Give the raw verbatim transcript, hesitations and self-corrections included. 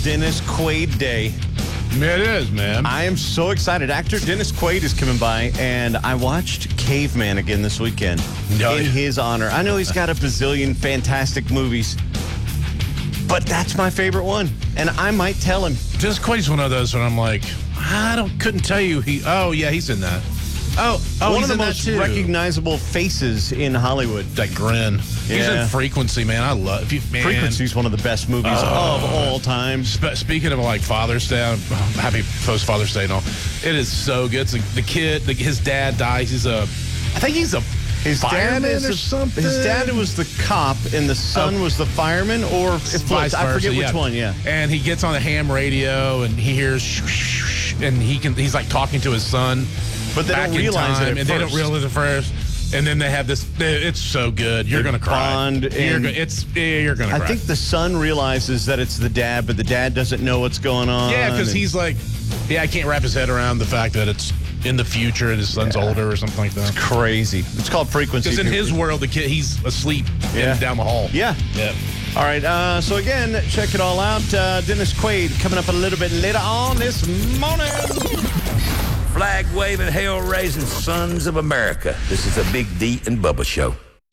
Dennis Quaid Day. It is, man. I am so excited. Actor Dennis Quaid is coming by, and I watched Caveman again this weekend No, in yeah. his honor. I know he's got a bazillion fantastic movies, but that's my favorite one, and I might tell him. Dennis Quaid's one of those when I'm like, I don't couldn't tell you. He. Oh yeah, he's in that. Oh, oh, one he's of the in most that too. recognizable faces in Hollywood. That grin. He's Yeah. in Frequency, man. I love. If you, man. Frequency is one of the best movies Oh. of all time. Spe- Speaking of like Father's Day, I'm happy post Father's Day and all. It is so good. It's the, the kid, the, his dad dies. He's a, I think he's a His dad fireman is or a- something. His dad was the cop, and the son Oh. was the fireman, or it flipped. Vice I forget versa, which yeah. one. Yeah. And he gets on the ham radio and he hears, shh, shh, shh, and he can. He's like talking to his son. But they back don't in realize time, it at and they don't first. realize it first. And then they have this. It's so good. You're They gonna cry. bond You're and- go, it's yeah, you're gonna I cry. think the son realizes that it's the dad, but the dad doesn't know what's going on. Yeah, because and- he's like, yeah, I can't wrap his head around the fact that it's in the future and his son's older or something like that. crazy. It's called Frequency. Because in his world, the kid he's asleep in- Yeah. down the hall. Yeah. Yeah. All right. Uh, so again, check it all out. Uh, Dennis Quaid coming up a little bit later on this morning. Flag waving, hell raising sons of America. This is a Big D and Bubba show.